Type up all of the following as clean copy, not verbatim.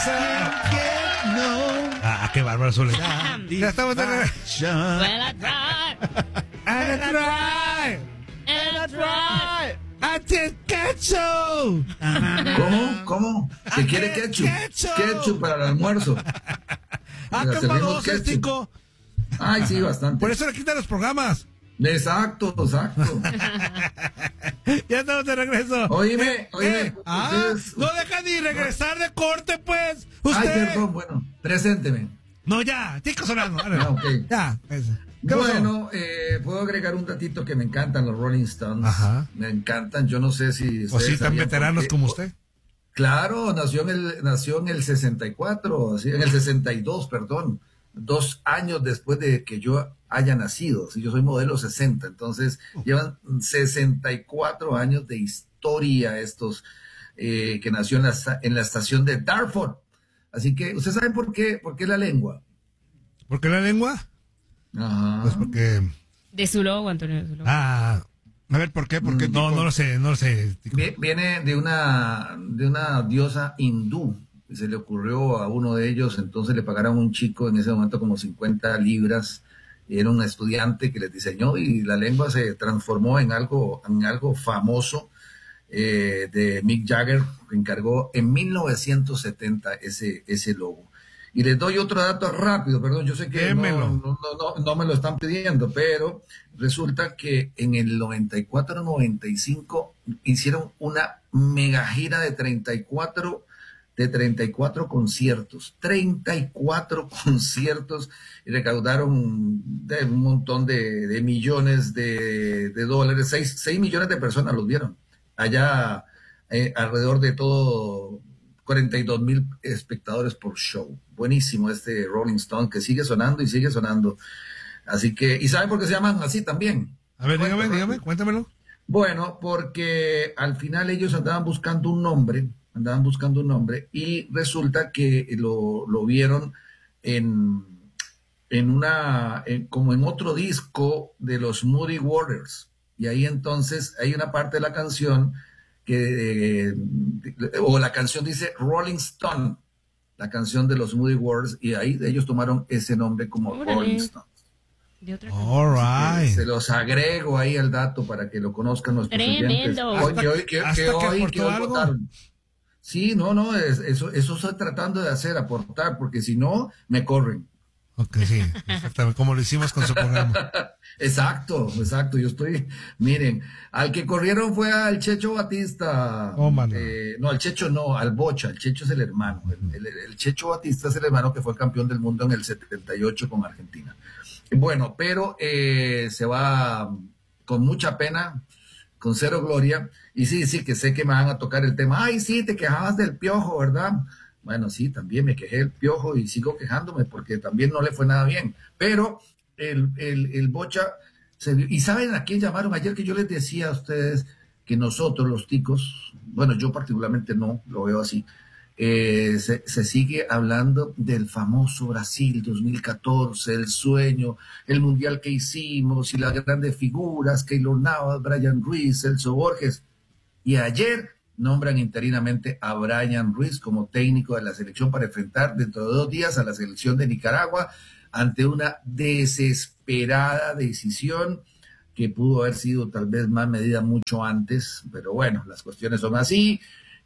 regresa. No. Qué bárbaro, Soledad. Ya estamos de regreso. I take ketchup. ¿Cómo? ¿Que quiere ketchup? Ketchup para el almuerzo. Qué famoso, Tico. Ay, sí, bastante. Por eso le quitan los programas. Exacto. Ya estamos de regreso. Oíme. No deja ni regresar de corte, pues. Ay, perdón, bueno, presénteme. No, ya, Tico sonando. Okay. Ya. Bueno, puedo agregar un datito que me encantan los Rolling Stones. Ajá. Me encantan, yo no sé si... O si tan veteranos como usted. Claro, nació en el 64, en el 62, perdón. 2 años después de que yo haya nacido. Yo soy modelo 60, entonces llevan 64 años de historia estos que nació en la estación de Dartford. Así que, ¿usted sabe por qué la lengua? ¿Por qué la lengua? Ajá. Pues porque... De su logo, Antonio, de su logo. A ver, ¿por qué? ¿Por qué? No lo sé. Viene de una diosa hindú. Se le ocurrió a uno de ellos, entonces le pagaron a un chico en ese momento como 50 libras. Era un estudiante que les diseñó y la lengua se transformó en algo famoso de Mick Jagger, que encargó en 1970 ese logo. Y les doy otro dato rápido, perdón, yo sé que no me lo están pidiendo, pero resulta que en el 94-95 hicieron una mega gira de 34 conciertos, 34 conciertos, y recaudaron un montón de millones de dólares. 6 millones de personas los vieron allá, alrededor de todo 42,000 espectadores por show. Buenísimo este Rolling Stone, que sigue sonando y sigue sonando. Así que, ¿y saben por qué se llaman así también? A ver, dígame, cuéntamelo. Bueno, porque al final ellos andaban buscando un nombre y resulta que lo vieron como en otro disco de los Moody Waters, y ahí entonces hay una parte de la canción o la canción dice Rolling Stone, la canción de los Moody Waters, y ahí ellos tomaron ese nombre como Rolling Stone. All right. Se los agrego ahí el dato para que lo conozcan nuestros oyentes. Que hoy votaron. Sí, no, eso estoy tratando de aportar, porque si no, me corren. Ok, sí, exactamente, como lo hicimos con su programa. Exacto, miren, al que corrieron fue al Checho Batista. No, al Checho no, al Bocha, el Checho es el hermano. El Checho Batista es el hermano que fue campeón del mundo en el 78 con Argentina. Bueno, pero se va con mucha pena, con cero gloria, y sí, que sé que me van a tocar el tema. Ay, sí, te quejabas del Piojo, ¿verdad? Bueno, sí, también me quejé del Piojo y sigo quejándome porque también no le fue nada bien. Pero el Bocha se vio. ¿Y saben a quién llamaron ayer? Que yo les decía a ustedes que nosotros, los ticos, bueno, yo particularmente no, lo veo así, se sigue hablando del famoso Brasil 2014, el sueño, el mundial que hicimos y las grandes figuras, Keylor Navas, Brian Ruiz, Celso Borges, y ayer nombran interinamente a Brian Ruiz como técnico de la selección para enfrentar dentro de 2 días a la selección de Nicaragua ante una desesperada decisión que pudo haber sido tal vez más medida mucho antes, pero bueno, las cuestiones son así.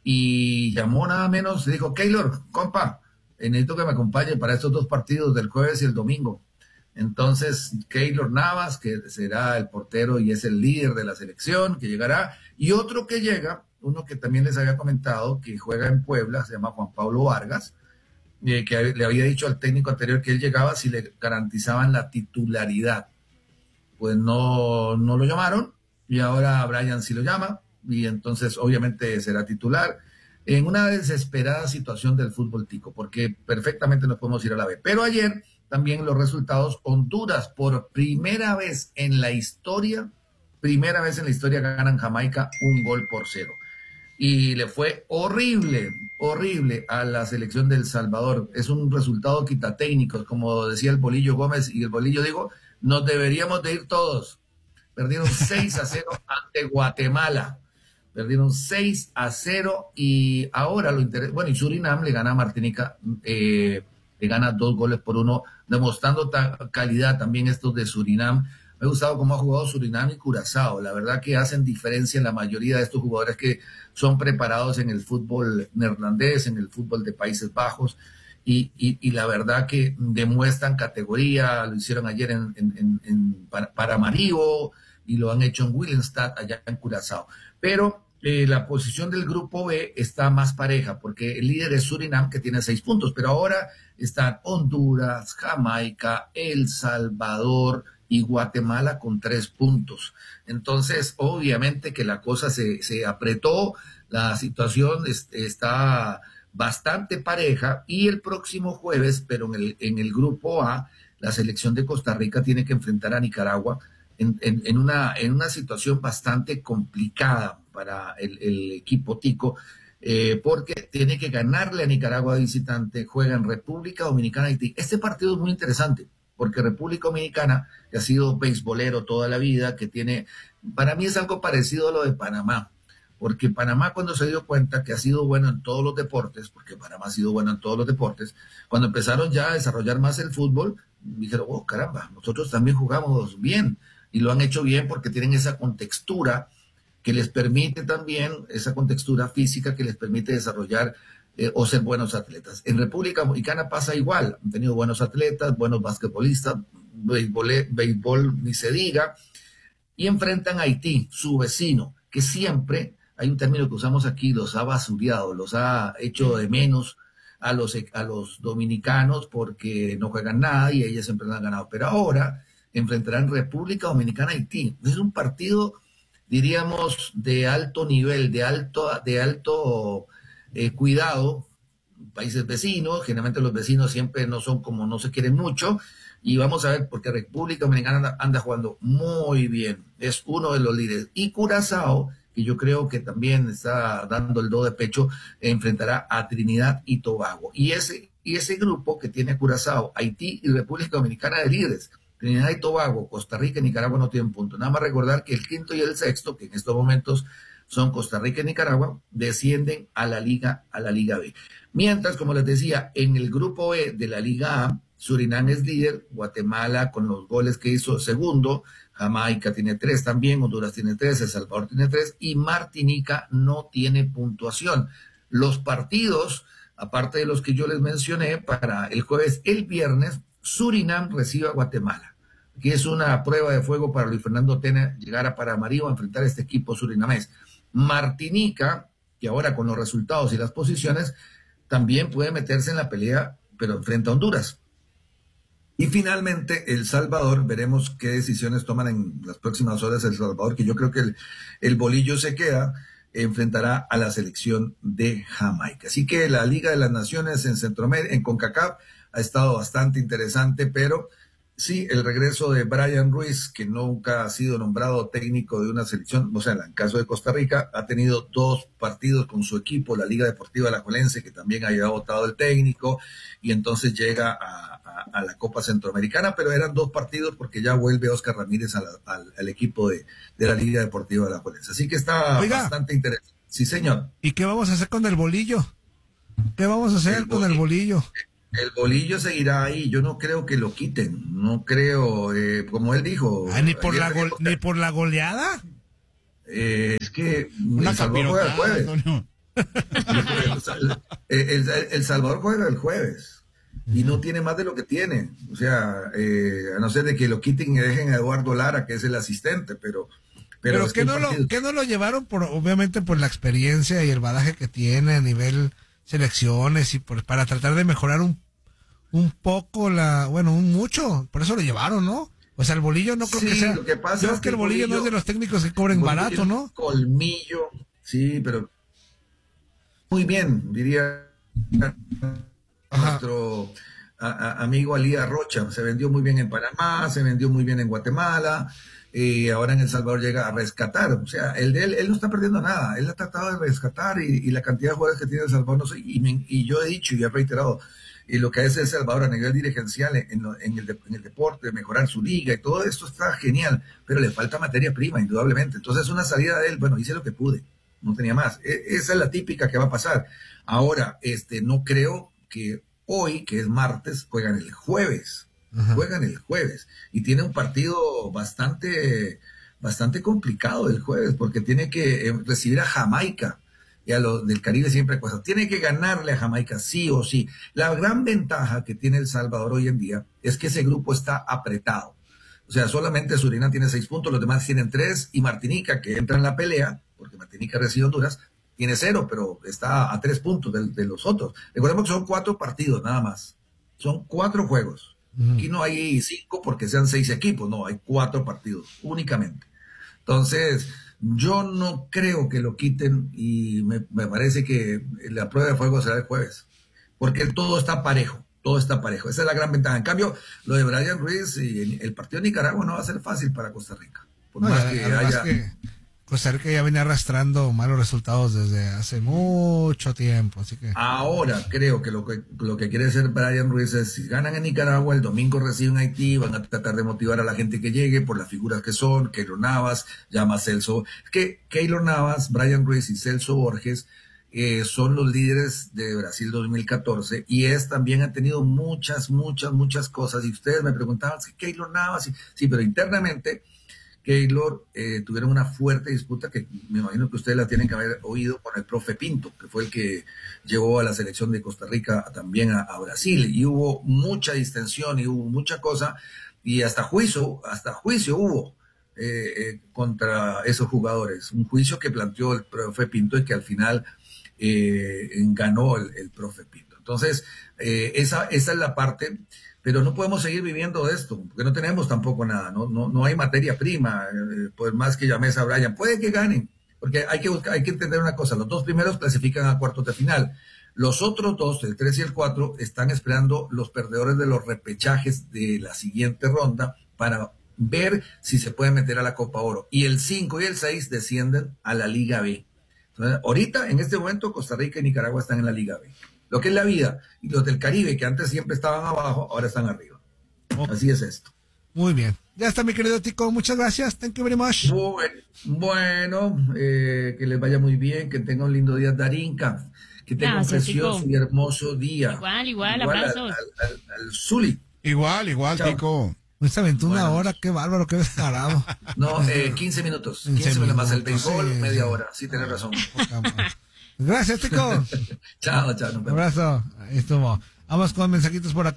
Y llamó nada menos, dijo: Keylor, compa, necesito que me acompañe para estos 2 partidos del jueves y el domingo. Entonces, Keylor Navas, que será el portero y es el líder de la selección, que llegará, y otro que llega, uno que también les había comentado, que juega en Puebla, se llama Juan Pablo Vargas, que le había dicho al técnico anterior que él llegaba si le garantizaban la titularidad. Pues no lo llamaron, y ahora Brian sí lo llama, y entonces obviamente será titular en una desesperada situación del fútbol tico, porque perfectamente nos podemos ir a la B. Pero ayer también los resultados: Honduras por primera vez en la historia ganan Jamaica 1-0, y le fue horrible a la selección de El Salvador. Es un resultado quitatécnico, como decía el Bolillo Gómez, y el Bolillo dijo: nos deberíamos de ir todos. Perdieron 6-0 ante Guatemala. perdieron 6-0 y ahora y Surinam le gana a Martinica, le gana 2-1, demostrando calidad también estos de Surinam. Me ha gustado cómo ha jugado Surinam y Curazao. La verdad que hacen diferencia en la mayoría de estos jugadores que son preparados en el fútbol neerlandés, en el fútbol de Países Bajos, y la verdad que demuestran categoría. Lo hicieron ayer para Marío y lo han hecho en Willemstad, allá en Curazao. Pero la posición del grupo B está más pareja, porque el líder es Surinam, que tiene 6 puntos, pero ahora están Honduras, Jamaica, El Salvador y Guatemala con 3 puntos. Entonces, obviamente que la cosa se apretó, la situación está bastante pareja, y el próximo jueves, pero en el grupo A, la selección de Costa Rica tiene que enfrentar a Nicaragua en una situación bastante complicada para el equipo tico, porque tiene que ganarle a Nicaragua de visitante, juega en República Dominicana, Haití. Este partido es muy interesante, porque República Dominicana, que ha sido beisbolero toda la vida, que tiene, para mí es algo parecido a lo de Panamá, porque Panamá, cuando se dio cuenta que ha sido bueno en todos los deportes, porque Panamá ha sido bueno en todos los deportes, cuando empezaron ya a desarrollar más el fútbol, dijeron, oh caramba, nosotros también jugamos bien, y lo han hecho bien porque tienen esa contextura que les permite también, esa contextura física que les permite desarrollar o ser buenos atletas. En República Dominicana pasa igual, han tenido buenos atletas, buenos basquetbolistas, béisbol ni se diga, y enfrentan a Haití, su vecino, que siempre, hay un término que usamos aquí, los ha basureado, los ha hecho de menos a los dominicanos porque no juegan nada y ellos siempre han ganado. Pero ahora enfrentarán República Dominicana Haití. Es un partido, diríamos, de alto nivel, de alto cuidado. Países vecinos, generalmente los vecinos siempre no son como, no se quieren mucho, y vamos a ver, porque República Dominicana anda jugando muy bien, es uno de los líderes, y Curazao, que yo creo que también está dando el do de pecho, enfrentará a Trinidad y Tobago, y ese grupo que tiene Curazao, Haití y República Dominicana de líderes. Trinidad y Tobago, Costa Rica y Nicaragua no tienen puntos. Nada más recordar que el quinto y el sexto, que en estos momentos son Costa Rica y Nicaragua, descienden a la Liga B. Mientras, como les decía, en el grupo B de la Liga A, Surinam es líder, Guatemala con los goles que hizo segundo, Jamaica tiene 3 también, Honduras tiene 3, El Salvador tiene 3 y Martinica no tiene puntuación. Los partidos, aparte de los que yo les mencioné, para el jueves, el viernes, Surinam recibe a Guatemala, que es una prueba de fuego para Luis Fernando Tena llegar a Paramaribo a enfrentar a este equipo surinamés. Martinica, que ahora con los resultados y las posiciones, también puede meterse en la pelea, pero enfrenta a Honduras. Y finalmente, El Salvador, veremos qué decisiones toman en las próximas horas El Salvador, que yo creo que el bolillo se queda, enfrentará a la selección de Jamaica. Así que la Liga de las Naciones en Centroamérica, en CONCACAF, ha estado bastante interesante, pero sí, el regreso de Brian Ruiz, que nunca ha sido nombrado técnico de una selección, o sea, en el caso de Costa Rica, ha tenido 2 partidos con su equipo, la Liga Deportiva Alajuelense, que también había votado el técnico, y entonces llega a la Copa Centroamericana, pero eran 2 partidos porque ya vuelve Oscar Ramírez al equipo de la Liga Deportiva Alajuelense. Así que está bastante interesante. Sí, señor. ¿Y qué vamos a hacer con el bolillo? ¿Qué vamos a hacer con el bolillo? El bolillo seguirá ahí, yo no creo que lo quiten, no creo, como él dijo. ¿Ni por la goleada? Es que El Salvador juega el jueves. El Salvador juega el jueves y no tiene más de lo que tiene, o sea, a no ser de que lo quiten y dejen a Eduardo Lara, que es el asistente, pero es que no lo llevaron obviamente por la experiencia y el badaje que tiene a nivel selecciones y para tratar de mejorar un poco mucho, por eso lo llevaron, ¿no? O sea, el bolillo no creo que sea. Lo que pasa yo creo que el bolillo no es de los técnicos que cobren barato, ¿no? Colmillo, sí, pero muy bien, diría nuestro amigo Alía Rocha, se vendió muy bien en Panamá, se vendió muy bien en Guatemala, y ahora en El Salvador llega a rescatar, o sea, él no está perdiendo nada, él ha tratado de rescatar y la cantidad de jugadores que tiene El Salvador, no sé, y yo he dicho y he reiterado, y lo que hace El Salvador a nivel dirigencial en el deporte, mejorar su liga y todo esto está genial, pero le falta materia prima, indudablemente. Entonces, una salida de él, bueno, hice lo que pude. no tenía más. Esa es la típica que va a pasar. Ahora, no creo que hoy, que es martes, juegan el jueves. Ajá. Juegan el jueves. Y tiene un partido bastante complicado el jueves, porque tiene que recibir a Jamaica. Y a los del Caribe siempre cuesta. Tiene que ganarle a Jamaica, sí o sí. La gran ventaja que tiene El Salvador hoy en día es que ese grupo está apretado. O sea, solamente Surinam tiene 6 puntos, los demás tienen 3, y Martinica, que entra en la pelea, porque Martinica recibe Honduras, tiene 0, pero está a 3 puntos de los otros. Recordemos que son 4 partidos nada más. Son 4 juegos. Aquí no hay 5 porque sean 6 equipos, no, hay 4 partidos únicamente. Entonces, yo no creo que lo quiten, y me parece que la prueba de fuego será el jueves, porque todo está parejo. Todo está parejo. Esa es la gran ventaja. En cambio, lo de Brian Ruiz y el partido de Nicaragua no va a ser fácil para Costa Rica. Por No, más ya, que además haya... que Costa Rica ya viene arrastrando malos resultados desde hace mucho tiempo, así que... Ahora creo que lo que quiere hacer Brian Ruiz es, si ganan en Nicaragua, el domingo reciben Haití, van a tratar de motivar a la gente que llegue por las figuras que son, Keylor Navas, llama Celso. Es que Keylor Navas, Brian Ruiz y Celso Borges son los líderes de Brasil 2014, y también han tenido muchas cosas. Y ustedes me preguntaban si Keylor Navas, sí, pero internamente Keylor tuvieron una fuerte disputa que me imagino que ustedes la tienen que haber oído con el profe Pinto, que fue el que llevó a la selección de Costa Rica también a Brasil, y hubo mucha distensión y hubo mucha cosa, y hasta juicio hubo contra esos jugadores, un juicio que planteó el profe Pinto y que al final ganó el profe Pinto. Entonces, esa es la parte, pero no podemos seguir viviendo de esto, porque no tenemos tampoco nada, no hay materia prima, por más que llames a Brian, puede que ganen, porque hay que entender una cosa, los 2 primeros clasifican a cuartos de final, los otros 2, el 3 y el 4, están esperando los perdedores de los repechajes de la siguiente ronda para ver si se pueden meter a la Copa Oro, y el 5 y el 6 descienden a la Liga B. Entonces, ahorita, en este momento, Costa Rica y Nicaragua están en la Liga B. Lo que es la vida. Y los del Caribe, que antes siempre estaban abajo, ahora están arriba. Okay. Así es esto. Muy bien. Ya está, mi querido Tico. Muchas gracias. Thank you very much. Bueno, que les vaya muy bien. Que tengan un lindo día, Darinka. Que tengan un precioso y hermoso día. Igual, abrazos. Al Zuli. Igual, chao. Tico. Se aventó una hora, qué bárbaro, qué descarado. No, 15 minutos. 15 minutos más el béisbol, sí, media hora. Sí, tenés razón. Gracias, Tico. Chao. Un abrazo. Ahí estuvo. Vamos con mensajitos por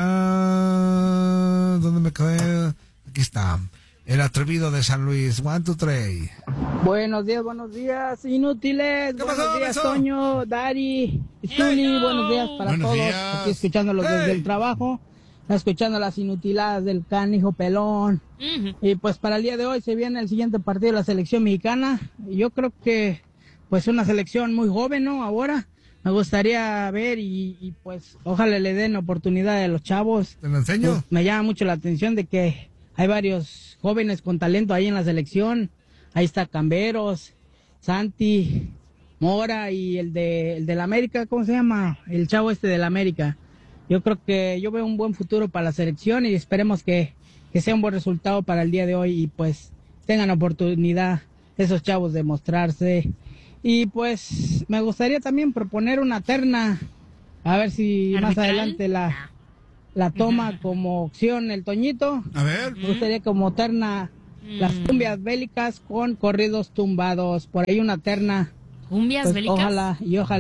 acá. ¿Dónde me quedé? Aquí está. El atrevido de San Luis. 1, 2, 3. Buenos días, inútiles. Buenos días, Toño, Dari, Zuli. Buenos días para todos. Aquí escuchándolos desde el trabajo. Escuchando las inutiladas del canijo pelón. Y pues para el día de hoy se viene el siguiente partido de la selección mexicana. Yo creo que pues una selección muy joven, ¿no? Ahora me gustaría ver y pues ojalá le den oportunidad a los chavos. ¿Te lo enseño? Pues, me llama mucho la atención de que hay varios jóvenes con talento ahí en la selección. Ahí está Camberos, Santi, Mora y el de la América, ¿cómo se llama? El chavo del América. Yo creo que yo veo un buen futuro para la selección y esperemos que sea un buen resultado para el día de hoy y pues tengan oportunidad esos chavos de mostrarse. Y pues me gustaría también proponer una terna, a ver si más adelante la toma como opción el Toñito. A ver. Me gustaría como terna las cumbias bélicas con corridos tumbados, por ahí una terna. ¿Cumbias pues, bélicas? Ojalá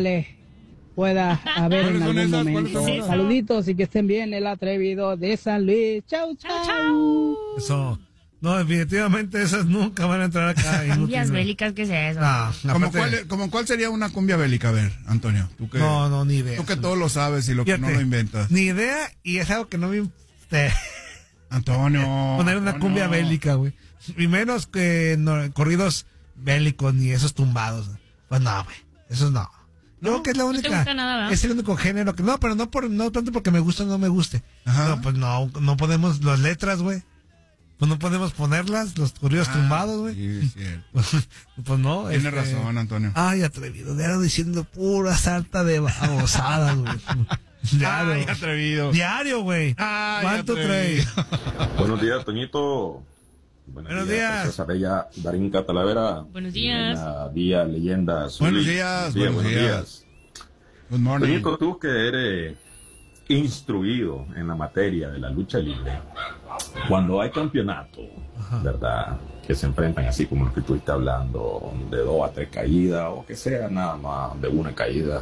pueda haber en algún momento. Saluditos y que estén bien, el atrevido de San Luis. Chau. Eso. No, definitivamente esas nunca van a entrar acá. ¿Cumbias bélicas? ¿Qué es eso? ¿Cómo cuál sería una cumbia bélica? A ver, Antonio. ¿Tú que, no, ni idea. Tú que todo lo sabes y que no lo inventas. Ni idea, y es algo que no me... Antonio. Poner una cumbia bélica, güey. Y menos que corridos bélicos ni esos tumbados. Pues no, güey. Esos no. No, que es la única. No te gusta nada, ¿verdad? Es el único género que no, pero no tanto porque me gusta o no me guste. Ajá. No, pues no podemos las letras, güey. Pues no podemos ponerlas, los corridos tumbados, güey. Sí, es cierto. Pues no. Tienes razón, Antonio. Ay, atrevido, de diciendo pura sarta de babosadas, güey. Diario. Ay, atrevido. Diario, güey. Ay, ¿Cuánto traes? Buenos días, Toñito. Buenos días. Princesa Bella, Darinka Talavera. Buenos días. Día Leyenda. Buenos días. Good morning. Toñito, tú que eres instruido en la materia de la lucha libre, cuando hay campeonato, ¿verdad? Que se enfrentan así como lo que tú estás hablando, de 2 a 3 caídas, o que sea nada más de 1 caída.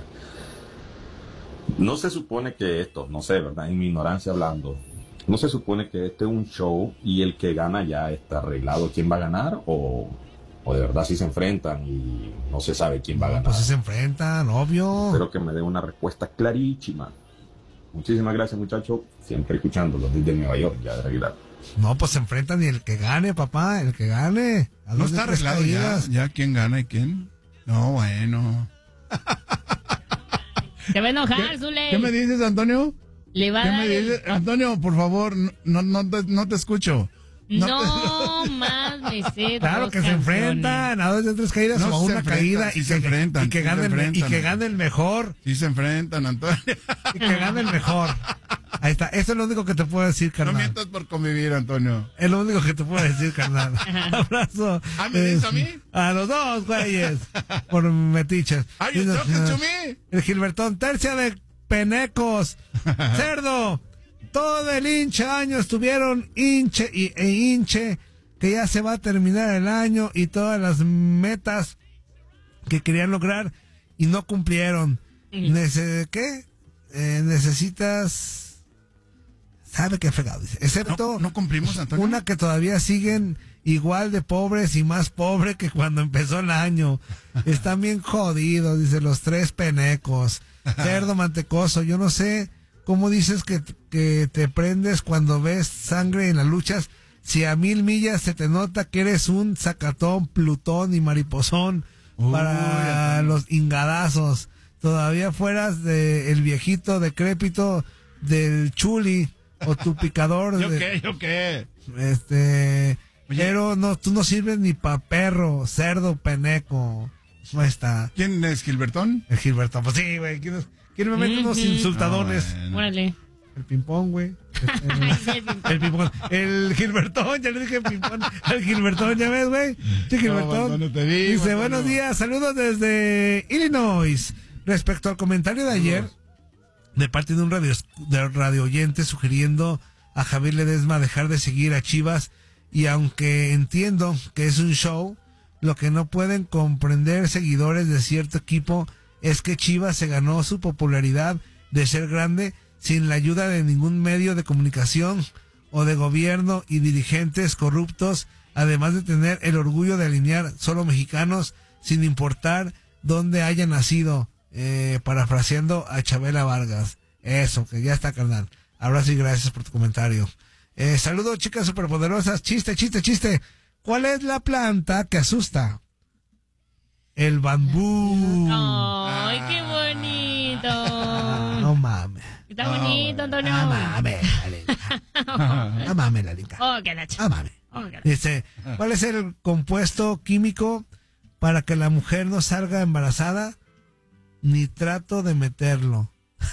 No se supone que esto, no sé, ¿verdad? En mi ignorancia hablando, no se supone que este es un show y el que gana ya está arreglado quién va a ganar, o de verdad sí se enfrentan y no se sabe quién va a ganar. Pues se enfrentan, obvio. Espero que me dé una respuesta clarísima. Muchísimas gracias, muchachos. Siempre escuchándolo desde Nueva York, ya de Aguilar. No, pues se enfrentan y el que gane, papá, el que gane. ¿No está arreglado ya quién gana y quién? No, bueno. Te va a enojar, Zule. ¿Qué me dices, Antonio? Le va a ¿Qué dar me dices? Antonio, por favor, no te escucho. No más me sé. Claro que se enfrentan a 2 de 3 caídas o a una caída y que gane el mejor. Sí se enfrentan, Antonio. Y que gane el mejor. Ahí está, eso es lo único que te puedo decir, carnal. No mientas por convivir, Antonio. Es lo único que te puedo decir, carnal. Abrazo. ¿Me dices a mí? A los dos, güeyes. Por metiches. Are you talking to me? El Gilbertón, tercia de penecos. Cerdo. Todo el hinche año estuvieron hinche e hinche, que ya se va a terminar el año y todas las metas que querían lograr y no cumplieron. ¿Qué? Necesitas... ¿Sabe qué fregado? Dice. Excepto no cumplimos, Antonio. Una que todavía siguen igual de pobres y más pobre que cuando empezó el año. Están bien jodidos, dice, los 3 penecos. Cerdo mantecoso, yo no sé... ¿Cómo dices que te prendes cuando ves sangre en las luchas? Si a 1000 millas se te nota que eres un zacatón, plutón y mariposón para los ingadazos. Todavía fueras el viejito decrépito del Chuli o tu picador. ¿Yo qué? Pero no, tú no sirves ni pa' perro, cerdo, peneco. No está. ¿Quién es Gilbertón? El Gilbertón, pues sí, güey. ¿Quién me mete unos insultadones? Órale. El ping-pong, güey. El ping-pong. El Gilbertón, ya le dije ping-pong. El Gilbertón, ¿ya ves, güey? Sí, Gilbertón. No te digo, dice, buenos días, saludos desde Illinois. Respecto al comentario de ayer, de parte de un radio oyente sugiriendo a Javier Ledesma dejar de seguir a Chivas, y aunque entiendo que es un show, lo que no pueden comprender seguidores de cierto equipo es que Chivas se ganó su popularidad de ser grande sin la ayuda de ningún medio de comunicación o de gobierno y dirigentes corruptos, además de tener el orgullo de alinear solo mexicanos sin importar dónde haya nacido, parafraseando a Chabela Vargas. Eso, que ya está, carnal. Abrazo y gracias por tu comentario. Saludos, chicas superpoderosas. Chiste. ¿Cuál es la planta que asusta? El bambú. ¡Ay, qué bonito! No mames. Está bonito, Antonio. No mames, la linka. Oh, qué lacha. No mames. Dice, ¿cuál es el compuesto químico para que la mujer no salga embarazada? Ni trato de meterlo.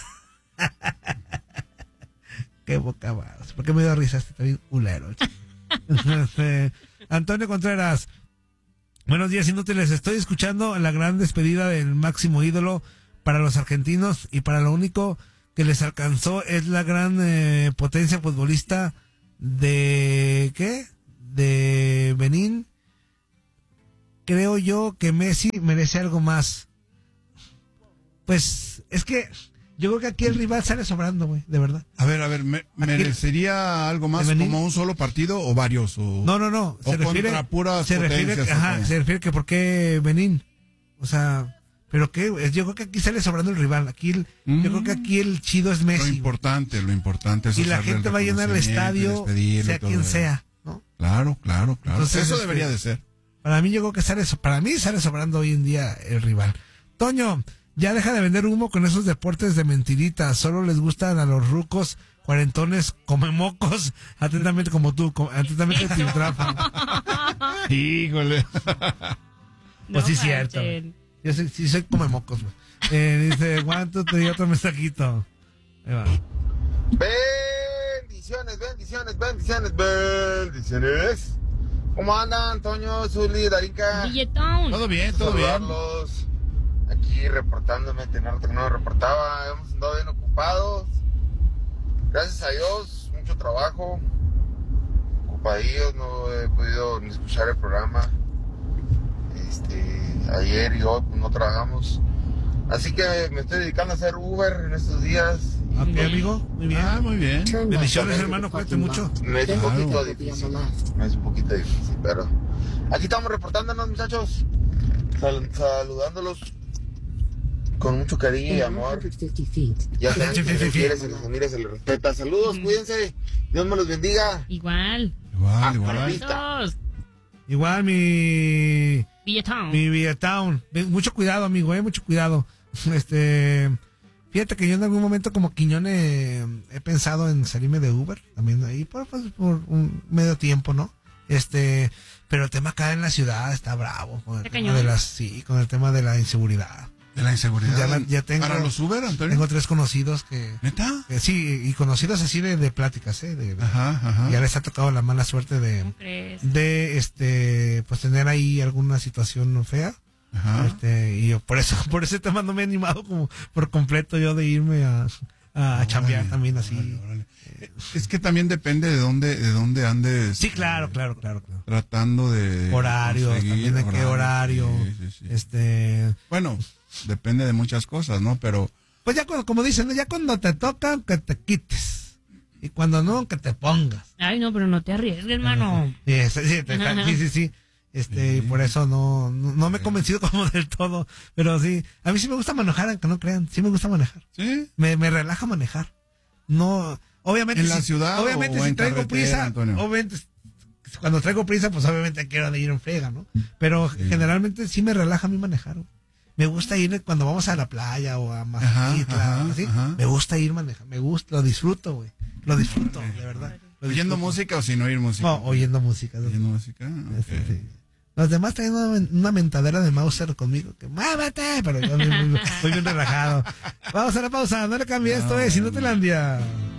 Qué boca más. ¿Por qué me dio risa? Está bien culero. Antonio Contreras. Buenos días, inútiles. Estoy escuchando la gran despedida del máximo ídolo para los argentinos, y para lo único que les alcanzó es la gran potencia futbolista de... ¿qué? De Benín. Creo yo que Messi merece algo más. Pues es que yo creo que aquí el rival sale sobrando, güey, de verdad. A ver, ¿merecería algo más como un solo partido o varios? No. Se refiere que por qué Benín. O sea, pero qué, yo creo que aquí sale sobrando el rival. Aquí yo creo que aquí el chido es Messi. Lo importante es y la gente va a llenar el estadio, sea quien sea, ¿no? Claro. Entonces, eso debería de ser. Para mí yo creo que sale sobrando hoy en día el rival. Toño, ya deja de vender humo con esos deportes de mentirita. Solo les gustan a los rucos cuarentones come mocos. Atentamente como tú, atentamente Tiltrafa. Híjole. Pues sí, cierto. Yo sí soy come mocos, güey. Dice, ¿cuánto te dio otro mensajito? Ahí va. Bendiciones. ¿Cómo andan, Antonio, Zuli, Darinka? Billetón. Todo bien, todo bien. Aquí reportándome, tenía rato que no me reportaba, hemos andado bien ocupados. Gracias a Dios, mucho trabajo. Ocupadillos, no he podido ni escuchar el programa. Ayer y hoy pues, no trabajamos. Así que me estoy dedicando a hacer Uber en estos días. Ok, amigo, muy bien. Muy bien. Bendiciones, hermano, cuídate mucho. Me es un poquito difícil, pero aquí estamos reportándonos, muchachos. Saludándolos con mucho cariño y amor. Ya saben que se les quiere, se les admira, se les respeta. Saludos, cuídense. Dios me los bendiga. Igual. Igual mi Billetón. Mi Villatown. Mucho cuidado, amigo, mucho cuidado. Fíjate que yo en algún momento como Quiñones he pensado en salirme de Uber, también ahí por un medio tiempo, ¿no? Pero el tema acá en la ciudad está bravo con el tema con el tema de la inseguridad. ¿De la inseguridad? Ya tengo, ¿Para los Uber, Antonio? Tengo 3 conocidos que... ¿Neta? Sí, y conocidos así de pláticas, Ajá. Ya les ha tocado la mala suerte de pues tener ahí alguna situación fea. Ajá. Y yo por ese tema no me he animado como por completo yo de irme a chambear también así. Órale. Es que también depende de dónde andes. Sí, claro. Tratando de horarios, también de qué horario. Sí. Bueno, depende de muchas cosas, ¿no? Pero pues ya como dicen, ¿no? Ya cuando te toca que te quites y cuando no que te pongas. Ay, no, pero no te arriesgues, hermano. Sí. Y por eso no me he convencido como del todo, pero sí, a mí sí me gusta manejar, aunque no crean, sí me gusta manejar. ¿Sí? Me relaja manejar. No, obviamente en la ciudad obviamente o si en traigo prisa, Antonio. obviamente cuando traigo prisa, pues obviamente quiero ir en frega, ¿no? Pero generalmente sí me relaja a mí manejar. Me gusta ir cuando vamos a la playa o a Mazatlán, ¿sí? Me gusta ir manejar, lo disfruto, güey. Lo disfruto, de verdad. ¿Oyendo música o sin oír música? No, oyendo música. ¿Oyendo música? Okay. Sí. Los demás traen una mentadera de Mauser conmigo, que ¡muévete! Pero yo voy bien relajado. Vamos a la pausa, no le cambies esto, Sinutlandia.